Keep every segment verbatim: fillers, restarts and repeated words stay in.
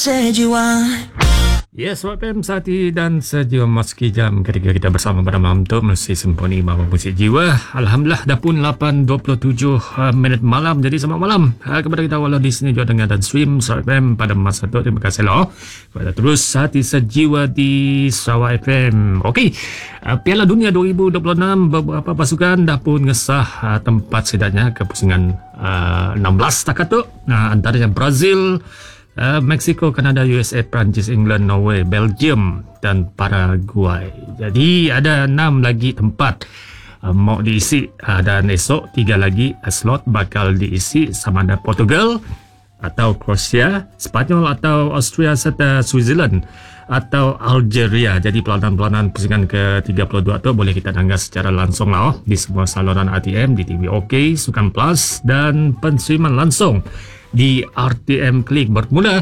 sejiwa. Yes, Sobat F M Sati dan Sejiwa Meski jam ketika kita bersama pada malam tu Musik Simponi Mama Musik Jiwa. Alhamdulillah dah pun lapan dua puluh tujuh uh, minit malam. Jadi selamat malam uh, kepada kita walau di sini juga dengar dan stream Sobat F M pada masa tu. Terima kasih loh kepada terus Hati Sejiwa di Sarawak F M. Okey, uh, Piala Dunia dua ribu dua puluh enam beberapa pasukan dah pun ngesah uh, tempat sedaknya ke pusingan uh, enam belas setakat tu. Nah, antaranya Brazil, Uh, Mexico, Kanada, U S A, Perancis, England, Norway, Belgium dan Paraguay. Jadi ada enam lagi tempat uh, mau diisi uh, dan esok tiga lagi uh, slot bakal diisi sama ada Portugal atau Croatia, Spanyol atau Austria serta Switzerland atau Algeria. Jadi pelanan-pelanan pusingan ke tiga puluh dua tu boleh kita dengar secara langsung lah oh, di semua saluran R T M, di T V OK, Sukan Plus dan penstreaman langsung di R T M Klik. Bermula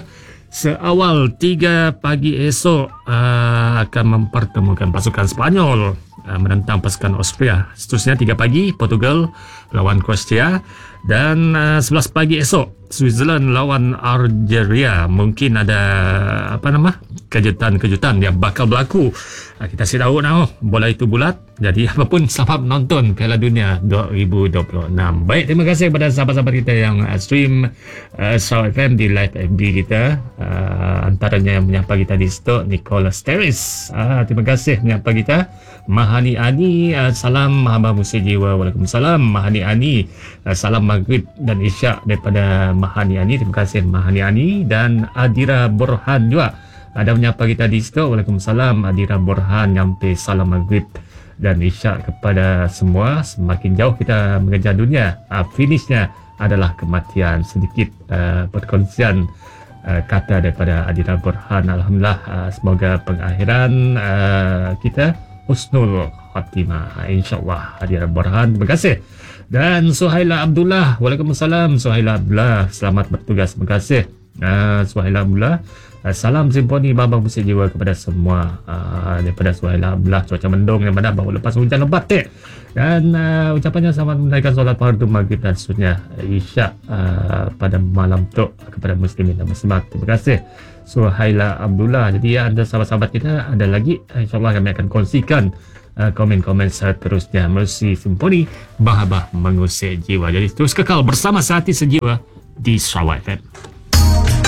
seawal tiga pagi esok uh, akan mempertemukan pasukan Spanyol uh, menentang pasukan Austria. Seterusnya tiga pagi Portugal lawan Croatia dan uh, sebelas pagi esok Switzerland lawan Algeria. Mungkin ada apa nama kejutan-kejutan yang bakal berlaku. Uh, kita si tahu now bola itu bulat. Jadi apapun, selamat menonton Piala Dunia dua ribu dua puluh enam. Baik, terima kasih kepada sahabat-sahabat kita yang uh, stream uh, Sarawak F M di live F B kita. Uh, antaranya yang menyapa kita di situ Nicholas Terrace. Uh, terima kasih menyapa kita. Mahani Ani, uh, salam Mahaba Musik Jiwa. Waalaikumsalam Mahani Ani. Uh, salam Maghrib dan Isyak daripada Mahani Ani. Terima kasih Mahani Ani. Dan Adira Burhan juga ada menyapa kita di situ. Waalaikumsalam Adira Burhan, nyampe salam Maghrib dan Isyak kepada semua. Semakin jauh kita mengejar dunia, uh, finishnya adalah kematian. Sedikit uh, perkongsian uh, kata daripada Adira Burhan. Alhamdulillah, uh, semoga pengakhiran uh, kita husnul khatimah, insyaAllah. Adira Burhan, terima kasih. Dan Suhaila Abdullah, Waalaikumsalam Suhaila Abdullah, selamat bertugas, terima kasih uh, Suhaila Abdullah. Uh, salam Simponi Baba Musik Jiwa kepada semua. Uh, daripada Suhaila Abdullah, cuaca mendung yang mana baru lepas hujan lebat dek. Dan uh, ucapannya selamat menunaikan solat fardu maghrib dan seterusnya Isyak uh, pada malam tu kepada muslimin dan muslimat. Terima kasih Suhaila Abdullah. Jadi ya, anda sahabat-sahabat kita ada lagi, insyaAllah kami akan kongsikan uh, komen-komen seterusnya. Musik Simponi Bahabah Mengusik Jiwa. Jadi terus kekal bersama Sehati Sejiwa di Sarawak F M.